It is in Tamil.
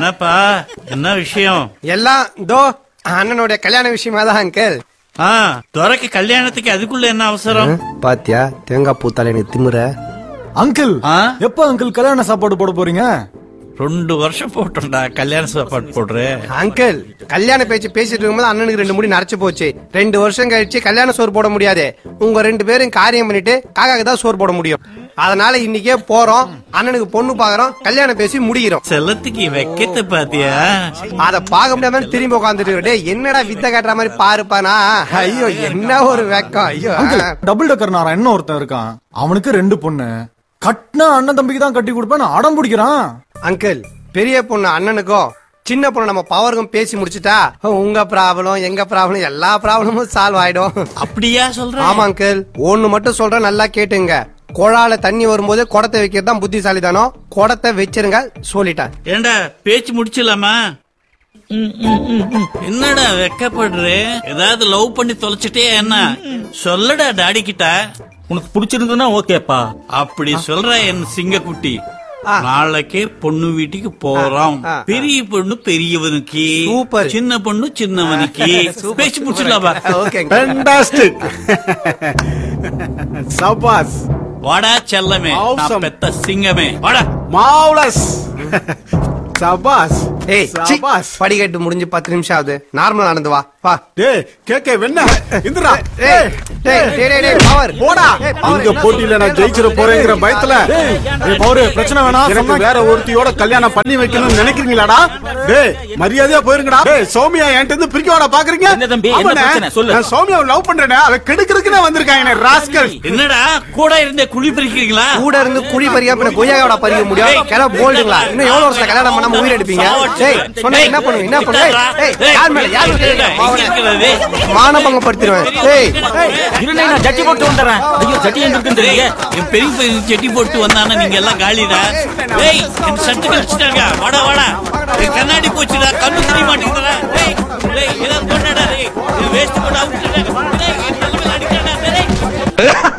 என்னப்பா என்ன விஷயம்? எல்லாம் தோ அண்ணனுடைய கல்யாண விஷயமா தான் அங்கிள். துறைக்கு கல்யாணத்துக்கு அதுக்குள்ள என்ன அவசரம்? பாத்தியா தேங்காய் பூத்தால எனக்கு திமுற. அங்கிள் எப்ப அங்கிள் கல்யாண சாப்பாடு போட போறீங்க? 2 வருஷம் போட்டோம்டா கல்யாண சாப்பாடு போடுறேன். அங்கிள் கல்யாண பேச்சு பேசிட்டு இருக்கும்போது அண்ணனுக்கு 2 முடி நரைச்சு போச்சு. 2 வருஷம் கழிச்சு கல்யாண சோறு போட முடியாது. உங்க 2 பேரும் காரியம் பண்ணிட்டு காக்காக்கு தான் சோறு போட முடியும். அதனால இன்னைக்கே போறோம், அண்ணனுக்கு பொண்ணு பாக்குறோம், கல்யாணம் பேசி முடிக்கிறோம். செல்லத்துக்கு வைக்கத்தை பாத்தியா? அத பாக்க முடியாம திரும்பி உட்காந்துட்டு என்னடா வித்த காட்டுற மாதிரி பாருப்பானா. ஐயோ என்ன ஒரு வெக்கம். ஐயோ டபுள் டக்கர் நாரா என்ன ஒருத்தன் இருக்கான், அவனுக்கு 2 பொண்ணு. கட்டினா அண்ணன் தம்பிக்கு தான் கட்டி கொடுப்பேன் அடம் பிடிக்கிறான். அங்கிள் பெரிய பொண்ணு அண்ணனுக்கும் சின்ன பொண்ணு நம்ம பவருக்கும் பேசி முடிச்சுட்டா உங்க ப்ராப்ளம் எங்க ப்ராப்ளம் எல்லா ப்ராப்ளமும் சால்வ் ஆயிடும். அப்படியா சொல்ற? ஆமா அங்கிள், ஒண்ணு மட்டும் சொல்றேன் நல்லா கேட்டுங்க. குழால தண்ணி வரும்போது குடத்தை வைக்கிறது தான் புத்திசாலி தானோ. குடத்தை வச்சிருங்க சொல்லிட்டேன். ஏண்டா பேச்சு முடிச்சலாமா? என்னடா வெக்கப்படுற? ஏதாவது லவ் பண்ணி தொலைச்சிட்டே என்ன சொல்லடா டாடி கிட்ட. உனக்கு பிடிச்சிருந்ததுன்னா ஓகேப்பா. அப்படி சொல்ற என் சிங்கக்குட்டி. நாளைக்கே பொண்ணு வீட்டுக்கு போறோம். பெரிய பொண்ணு பெரியவனுக்கு, சூப்பர். சின்ன பொண்ணு சின்னவனுக்கு. பேச்சு முடிச்சிடலாமா? ஃபேண்டாஸ்டிக். சபாஸ். வாடா செல்லமே, நான் பெத்த சிங்கமே. வாடா மாவுலஸ். சபாஸ். ஏய் சபாஸ். படிக்கட்டு முடிஞ்சு 10 நிமிஷம் ஆகுது. நார்மல் நடந்து வா. வா. டேய் கேக்கே வெண்ண இந்திரா. டேய் டேய் டேய் பவர் போடா. இந்த போட்டியில நான் ஜெயிச்சிர போறேங்கற பயத்துல. டேய் பவர் பிரச்சனை வேணா, எனக்கு வேற ஒருத்தியோட கல்யாணம் பண்ணி வைக்கணும்னு நினைக்கிறீங்களாடா? டேய் மரியாதையா போயிருங்கடா. டேய் சௌமியா என்கிட்ட இருந்து பிரிக்க வாடா பாக்குறீங்க? என்ன தம்பி என்ன பிரச்சனை சொல்லு. நான் சௌமியாவை லவ் பண்றேனே, அவ கெடுக்கிறதுக்குனே வந்திருக்காங்க ராஸ்கல். என்னடா கூட இருந்தே குழி பறிக்கிறீங்களா? கூட இருந்து குழி பறியா பின்ன கொய்யாவோட பறிக்க முடியும்? கிள போல்டுங்களா? இன்னும் எவ்வளவு வருஷம் கல்யாணம் பண்ணாம உயிர் எடுப்பீங்க? டேய் சொன்னா என்ன பண்ணுவீங்க? என்ன பண்ணுவீங்க? டேய் யார் மேல யார் மானபங்க படுத்துறேன். டேய் இருங்க நான் ஜட்டி போட்டு வந்தறேன். ஐயோ ஜட்டி எங்க இருக்குன்னு தெரியல. என் பெரிய பையன் ஜட்டி போட்டு வந்தானா நீங்க எல்லாம் காலிடா. டேய் என் சட்டை கழிச்சிட்டாங்க. வாடா வாடா. என் கண்ணாடி போச்சுடா, கண்ணு தெரிய மாட்டேங்குதுடா. டேய் டேய் இத பண்ணடா. டேய் வேஸ்ட் போட அவுட்டா. டேய் என் தலையில அடிக்கடா. டேய்